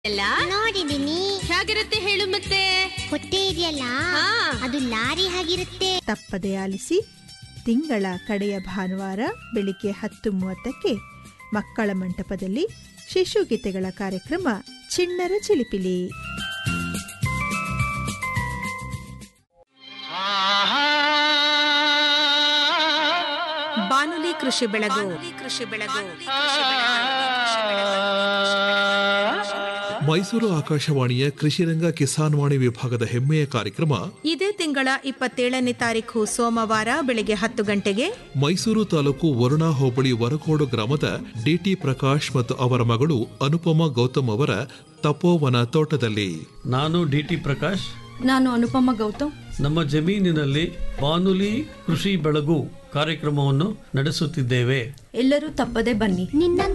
ಎಲ್ಲ ನೋಡಿದೀನಿ. ಹೇಗಿರುತ್ತೆ ಹೇಳು ಮತ್ತೆ. ಹೊಟ್ಟೆ ಇದೆಯಲ್ಲ ಅದು ಲಾರಿ ಹಾಗಿರುತ್ತೆ. ತಪ್ಪದೆ ಆಲಿಸಿ ತಿಂಗಳ ಕಡೆಯ ಭಾನುವಾರ ಬೆಳಿಗ್ಗೆ 10:30ಕ್ಕೆ ಮಕ್ಕಳ ಮಂಟಪದಲ್ಲಿ ಶಿಶುಗೀತೆಗಳ ಕಾರ್ಯಕ್ರಮ ಚಿಣ್ಣರ ಚಿಲಿಪಿಲಿ. ಬಾನುಲಿ ಕೃಷಿ ಬೆಳಗು. ಮೈಸೂರು ಆಕಾಶವಾಣಿಯ ಕೃಷಿರಂಗ ಕಿಸಾನ್ ವಾಣಿ ವಿಭಾಗದ ಹೆಮ್ಮೆಯ ಕಾರ್ಯಕ್ರಮ ಇದೇ ತಿಂಗಳ 27ನೇ ತಾರೀಖು ಸೋಮವಾರ ಬೆಳಗ್ಗೆ 10 ಗಂಟೆಗೆ ಮೈಸೂರು ತಾಲೂಕು ವರುಣಾ ಹೋಬಳಿ ವರಕೋಡು ಗ್ರಾಮದ ಡಿಟಿ ಪ್ರಕಾಶ್ ಮತ್ತು ಅವರ ಮಗಳು ಅನುಪಮಾ ಗೌತಮ್ ಅವರ ತಪೋವನ ತೋಟದಲ್ಲಿ. ನಾನು ಡಿಟಿ ಪ್ರಕಾಶ್. ನಾನು ಅನುಪಮ ಗೌತಮ್. ನಮ್ಮ ಜಮೀನಿನಲ್ಲಿ ಬಾನುಲಿ ಕೃಷಿ ಬೆಳಗು ಕಾರ್ಯಕ್ರಮವನ್ನು ನಡೆಸುತ್ತಿದ್ದೇವೆ. ಎಲ್ಲರೂ ತಪ್ಪದೆ ಬನ್ನಿ.